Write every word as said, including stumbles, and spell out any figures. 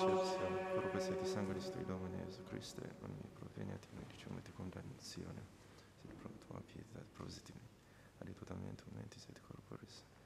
accepțion, corpul Sfântii Sanguinis Tui, Domnul Iisus Christe, lumii provenienti in diciamo di condannazione, sed pronto a pietà propositimi, adiutamento menti sed corporis.